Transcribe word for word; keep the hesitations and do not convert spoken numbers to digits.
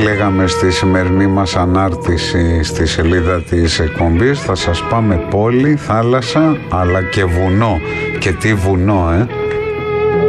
λέγαμε στη σημερινή μας ανάρτηση στη σελίδα της εκπομπής, θα σας πάμε πόλη, θάλασσα αλλά και βουνό. Και τι βουνό, ε!